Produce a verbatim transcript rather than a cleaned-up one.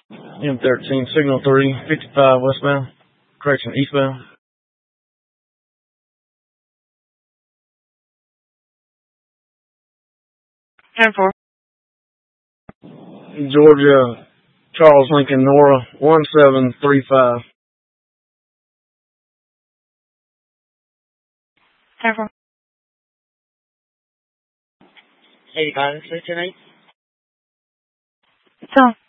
M thirteen, signal three, fifty-five westbound. Correction, eastbound. ten four. Georgia, Charles Lincoln, Nora, one seven three five. ten four. eighty-five, six ten eight. So.